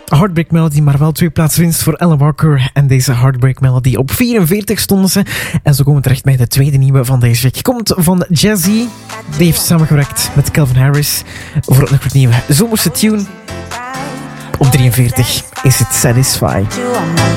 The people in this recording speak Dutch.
Heartbreak Melody, maar wel 2 plaatsen winst voor Ella Walker. En deze Heartbreak Melody op 44 stonden ze. En zo komen we terecht bij de tweede nieuwe van deze week. Komt van Jazzy. Die heeft samengewerkt met Calvin Harris voor het nog wat nieuwe zomerse tune. Op 43 is het Satisfy.